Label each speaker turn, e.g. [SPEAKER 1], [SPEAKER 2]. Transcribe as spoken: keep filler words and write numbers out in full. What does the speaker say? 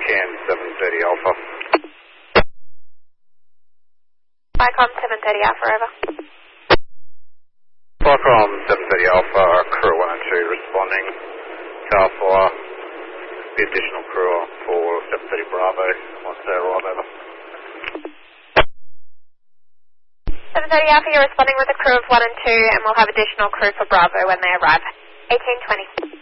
[SPEAKER 1] Cam seven thirty Alpha.
[SPEAKER 2] Vicom seven thirty Alpha, over.
[SPEAKER 1] Vicom seven thirty Alpha, our crew one and two responding. Car for the additional crew for seven thirty Bravo once they arrive, over.
[SPEAKER 2] seven thirty Alpha, you're responding with a crew of one and two, and we'll have additional crew for Bravo when they arrive. eighteen twenty.